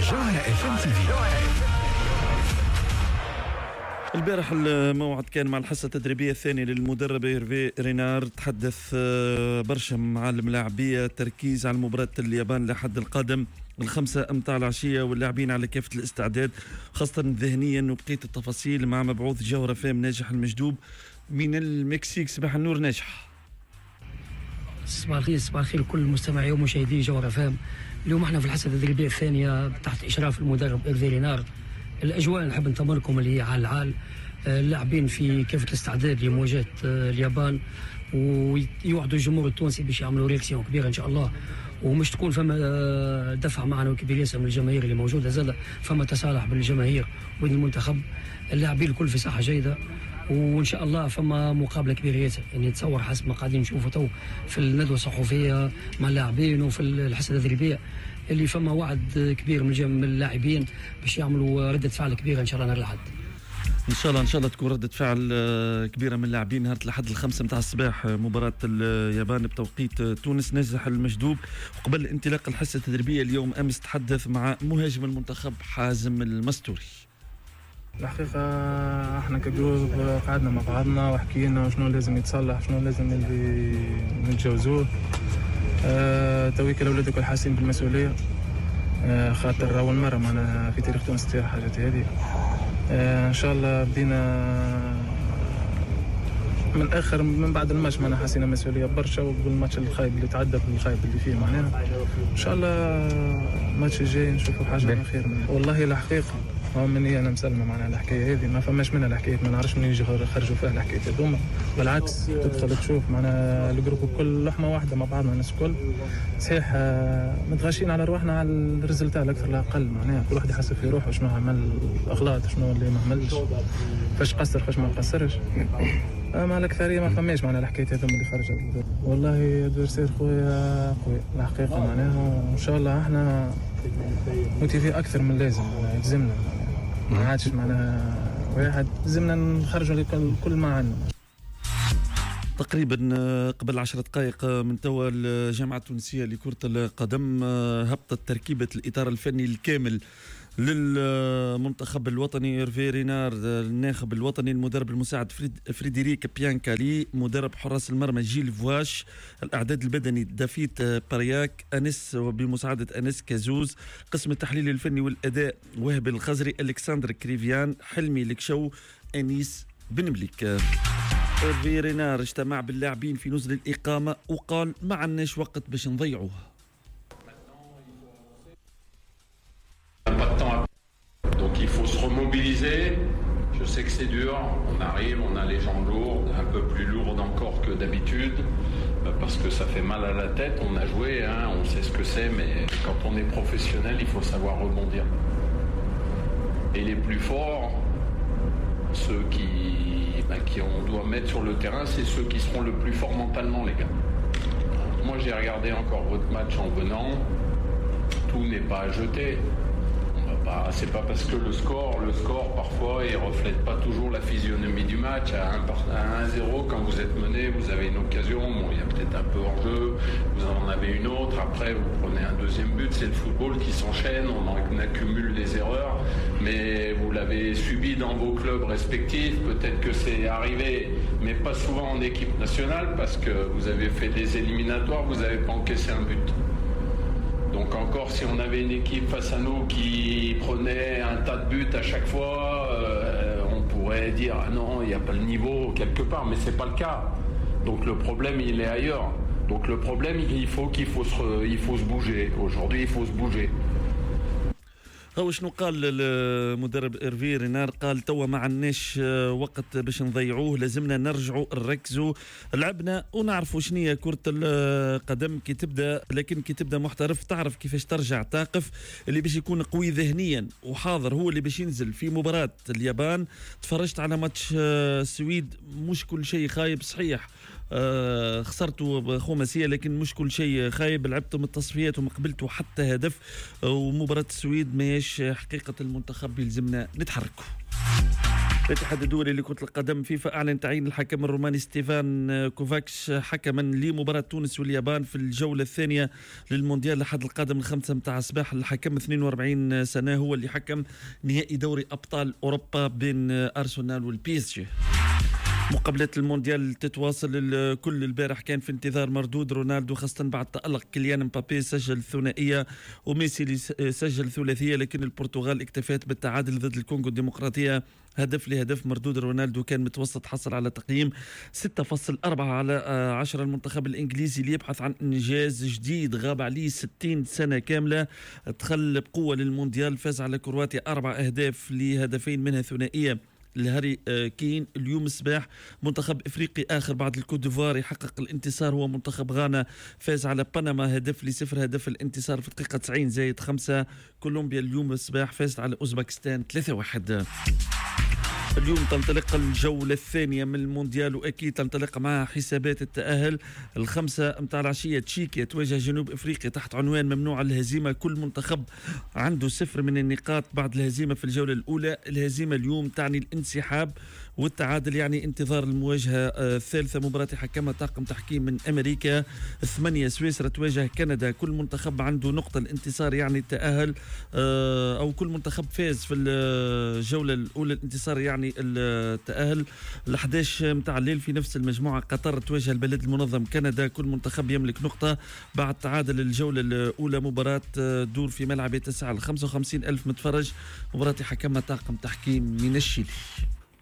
جوهرة FM TV. البارح الموعد كان مع الحصة التدريبية الثانية للمدرب هيرفي رينار. تحدث برشا مع الملاعبية، تركيز على مباراة اليابان لحد القادم 5 متاع العشية، واللاعبين على كافة الاستعداد خاصة ذهنيا وبقية التفاصيل مع مبعوث جوهرة FM ناجح المجدوب من المكسيك. صباح النور ناجح. صباح الخير كل مستمعي ومشاهدي جوهرة FM. اليوم احنا في الحصة التدريبية الثانية تحت إشراف المدرب هيرفي رينار. الأجواء نحب نطمنكم اللي هي على العال، اللاعبين في كافة الاستعداد لمواجهة اليابان، ويوعدوا الجمهور التونسي باش يعملوا رياكسيون كبيرة إن شاء الله، ومش تكون فما دفع معنوي كبير ياسر من الجماهير اللي موجودة، زاد فما تصالح بين الجماهير وبين المنتخب. اللاعبين الكل في صحة جيدة، وان شاء الله فما مقابله كبيره ياسر. يعني تصور حسب ما قاعدين نشوفوا تو في الندوه الصحفيه مع اللاعبين وفي الحصه التدريبيه اللي فما وعد كبير من اللاعبين باش يعملوا رده فعل كبيره ان شاء الله نهار الاحد. ان شاء الله تكون ردة فعل كبيرة من اللاعبين نهار الأحد 5 متاع الصباح مباراة اليابان بتوقيت تونس. ناجح المجدوب، وقبل انطلاق الحصة التدريبية اليوم أمس تحدث مع مهاجم المنتخب حازم المستوري. الحقيقة احنا كجروب قعدنا مع بعضنا وحكينا شنو لازم يتصلح، شنو لازم اللي نتجاوزوه. تويك الأولاد الكل حاسين بالمسؤولية، خاطر أول مرة معنا في تاريخ تونس تصير حاجات هذه. ان شاء الله بدينا من بعد الماتش معنا حاسين مسؤولية برشا، وبالماتش الخايب اللي تعدى بالخايب اللي فيه معناها ان شاء الله الماتش الجاي نشوفوا حاجة خير منه. والله الحقيقة مني انا مسلمه معنا الحكايه هذه، ما فماش منها الحكايه، ما نعرفش منين يجي خرجوا فيها الحكايه هذوما. بالعكس تدخل تشوف معنا الجروب الكل لحمه واحده مع بعضنا الناس الكل صحيح، متغاشين على روحنا على الريزلتات الاكثر لا اقل، معناها كل واحد يحسب في روحه شنو عمل اغلاط، شنو اللي ما عملش، فاش قصر فاش ما قصرش. اما الاكثريه ما فماش معنا الحكايه هذوما اللي خرجت. والله ادفيرسير خويا قوي الحقيقه معناها، وان شاء الله احنا موتيفي اكثر من لازم، يلزمنا ما عادش معناها واحد، لازمنا نخرجوا كل ما عندنا. تقريبا قبل 10 دقائق من توا الجامعة التونسية لكرة القدم هبطت تركيبة الإطار الفني الكامل للمنتخب الوطني. هيرفي رينار الناخب الوطني، المدرب المساعد فريدريك بيانكالي، مدرب حراس المرمى جيل فواش، الإعداد البدني دافيت بارياك، أنس وبمساعدة أنس كازوز، قسم التحليل الفني والأداء وهب الخزري، ألكسندر كريفيان، حلمي لكشو، أنيس بن مليك. هيرفي رينار اجتمع باللاعبين في نزل الإقامة وقال ما عندناش وقت باش نضيعوها. Donc il faut se remobiliser. Je sais que c'est dur, on arrive, on a les jambes lourdes, un peu plus lourdes encore que d'habitude, parce que ça fait mal à la tête. On a joué, hein, on sait ce que c'est, mais quand on est professionnel, il faut savoir rebondir. Et les plus forts, ceux qui on doit mettre sur le terrain, c'est ceux qui seront le plus forts mentalement, les gars. Moi j'ai regardé encore votre match en venant, tout n'est pas à jeter. C'est pas parce que le score parfois il reflète pas toujours la physionomie du match. À 1-0 quand vous êtes mené, vous avez une occasion, bon il y a peut-être un peu hors jeu, vous en avez une autre, après vous prenez un deuxième but, c'est le football qui s'enchaîne, on accumule les erreurs, mais vous l'avez subi dans vos clubs respectifs, peut-être que c'est arrivé, mais pas souvent en équipe nationale, parce que vous avez fait des éliminatoires, vous n'avez pas encaissé un but. Donc encore, si on avait une équipe face à nous qui prenait un tas de buts à chaque fois, on pourrait dire ah non, il n'y a pas le niveau quelque part, mais c'est pas le cas. Donc le problème, il est ailleurs. Donc le problème, il faut se bouger. Aujourd'hui, il faut se bouger. هو شنو قال المدرب هيرفي رينار؟ قال توا ما عندناش وقت باش نضيعوه، لازمنا نرجعوا نركزوا، لعبنا ونعرفوا شنية كرة القدم كي تبدا، لكن كي تبدا محترف تعرف كيفاش ترجع تاقف. اللي باش يكون قوي ذهنيا وحاضر هو اللي باش ينزل في مباراة اليابان. تفرجت على ماتش السويد، مش كل شيء خايب صحيح، خسرتوا خماسية لكن مش كل شيء خايب، لعبتوا من التصفيات وما قبلتوا حتى هدف، ومباراة السويد ماهيش حقيقة المنتخب يلزمنا نتحركوا. الاتحاد الدولي لكرة القدم فيفا أعلن تعيين الحكم الروماني ستيفان كوفاكش حكما لمباراة تونس واليابان في الجولة الثانية للمونديال الأحد القادم 5 متاع الصباح. الحكم 42 سنة هو اللي حكم نهائي دوري أبطال أوروبا بين أرسنال والبي اس جي. مقابلات المونديال تتواصل. الكل البارح كان في انتظار مردود رونالدو، خاصة بعد تألق كيليان مبابي سجل ثنائية وميسي سجل ثلاثية، لكن البرتغال اكتفت بالتعادل ضد الكونغو الديمقراطية هدف لهدف. مردود رونالدو كان متوسط، حصل على تقييم 6.4 على 10. المنتخب الإنجليزي اللي يبحث عن إنجاز جديد غاب عليه 60 سنة كاملة، دخل بقوة للمونديال، فاز على كرواتيا 4 أهداف لهدفين منها ثنائية لهاري كين. اليوم الصباح منتخب افريقي اخر بعد الكوت ديفوار يحقق الانتصار هو منتخب غانا، فاز على بنما هدف ل0. هدف الانتصار في الدقيقه 90+5. كولومبيا اليوم الصباح فازت على اوزبكستان 3-1. اليوم تنطلق الجولة الثانية من المونديال، وأكيد تنطلق معها حسابات التأهل. 5 متاع العشية تشيكيا تواجه جنوب أفريقيا تحت عنوان ممنوع الهزيمة. كل منتخب عنده 0 من النقاط بعد الهزيمة في الجولة الأولى. الهزيمة اليوم تعني الانسحاب، والتعادل يعني انتظار المواجهة الثالثة. مباراة حكمها طاقم تحكيم من أمريكا. 8 سويسرا تواجه كندا. كل منتخب عنده نقطة. الانتصار يعني التأهل، أو كل منتخب فاز في الجولة الأولى الانتصار يعني التأهل. 11 متاع الليل في نفس المجموعة قطر تواجه البلد المنظم كندا. كل منتخب يملك نقطة بعد تعادل الجولة الأولى. مباراة دور في ملعب يتسع 55,000 متفرج. مباراة حكمها طاقم تحكيم من الشيلي.